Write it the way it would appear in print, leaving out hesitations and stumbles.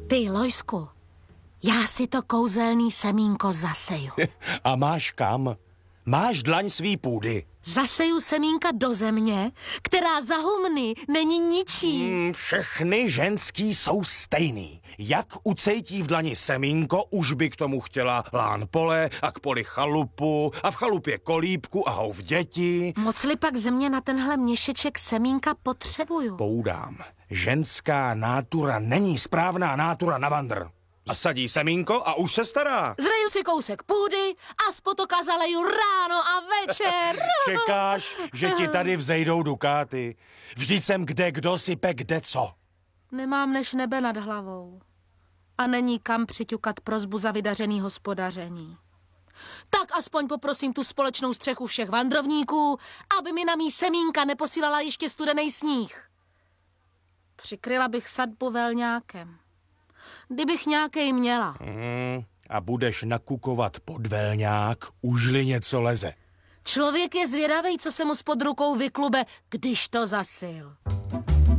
Ty, Lojsku, já si to kouzelný semínko zaseju. A máš kam? Máš dlaň svý půdy. Zaseju semínka do země, která za humny není ničí. Všechny ženský jsou stejný. Jak ucejtí v dlani semínko, už by k tomu chtěla lán pole a k poli chalupu a v chalupě kolíbku a houv děti. Moc-li pak země na tenhle měšeček semínka potřebuju. Poudám, ženská nátura není správná nátura na vandr. A sadí semínko a už se stará. Zreju si kousek půdy a z potoka zaleju ráno a večer. Čekáš, že ti tady vzejdou dukáty. Vždyť jsem kdo sype kde co. Nemám než nebe nad hlavou. A není kam přiťukat prosbu za vydařený hospodaření. Tak aspoň poprosím tu společnou střechu všech vandrovníků, aby mi na mý semínka neposílala ještě studený sníh. Přikryla bych sadbu velňákem. Kdybych nějakej měla. A budeš nakukovat podvelňák, užli něco leze. Člověk je zvědavej, co se mu spod rukou vyklube, když to zasil.